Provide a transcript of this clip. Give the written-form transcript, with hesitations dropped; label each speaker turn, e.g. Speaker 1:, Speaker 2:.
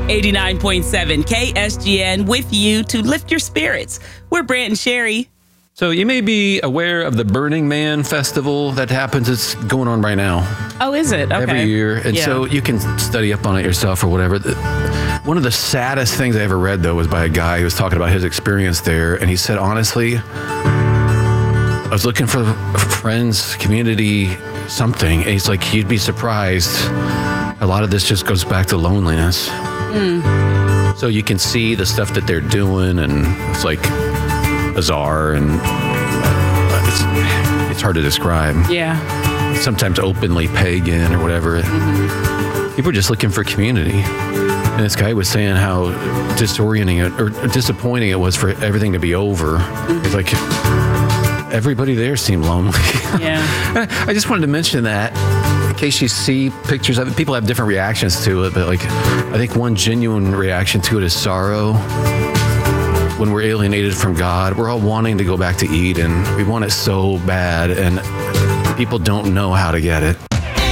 Speaker 1: 89.7 KSGN with you to lift your spirits. We're Brant and Sherry.
Speaker 2: So you may be aware of the Burning Man festival that happens. It's going on right now.
Speaker 1: Oh, is it? Okay.
Speaker 2: Every year. And
Speaker 1: Yeah.
Speaker 2: so you can study up on it yourself or whatever. One of the saddest things I ever read, though, was by a guy who was talking about his experience there. And he said, honestly, I was looking for friends, community, something. And he's like, you'd be surprised. A lot of this just goes back to loneliness. So you can see the stuff that they're doing, and it's like bizarre, and it's hard to describe.
Speaker 1: Yeah.
Speaker 2: Sometimes openly pagan or whatever. People are just looking for community. And this guy was saying how disorienting it or disappointing it was for everything to be over. It's like everybody there seemed lonely.
Speaker 1: Yeah.
Speaker 2: I just wanted to mention that in case you see pictures of it. People have different reactions to it, but like I think one genuine reaction to it is sorrow. When we're alienated from God, we're all wanting to go back to Eden. We want it so bad, and people don't know how to get it.